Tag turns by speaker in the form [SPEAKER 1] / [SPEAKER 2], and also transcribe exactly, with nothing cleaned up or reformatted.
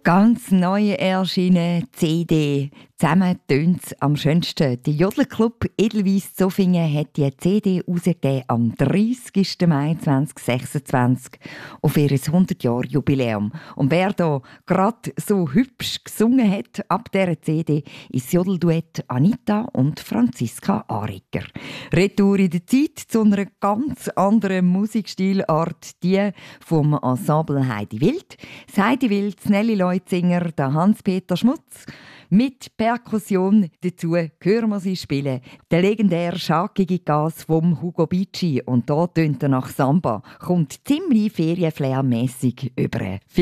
[SPEAKER 1] Ganz neu erschienen C D. Zusammen tönt's am schönsten. Der Jodelclub Edelweiss Zofingen hat die C D herausgegeben am dreißigsten Mai zweitausendsechsundzwanzig auf ihr hundert-Jahr-Jubiläum. Und wer da gerade so hübsch gesungen hat ab dieser C D, ist das Jodelduett Anita und Franziska Ariker. Retour in der Zeit zu einer ganz anderen Musikstilart, die vom Ensemble Heidi Wild. Das Heidi Wild, Nelly Leutzinger, der Hans-Peter Schmutz. Mit Perkussion dazu hören wir sie spielen. Der legendäre scharkige Gas vom Hugo Bicci. Und da tönt er nach Samba. Kommt ziemlich ferienflairmässig über.